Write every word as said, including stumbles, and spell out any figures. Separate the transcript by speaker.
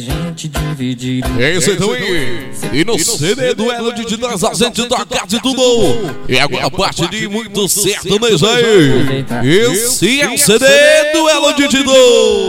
Speaker 1: É isso então aí. E no C D Duelo de Titãs a gente toca de tudo. E agora a parte de muito certo mesmo aí. Esse é o C D Duelo de Titãs.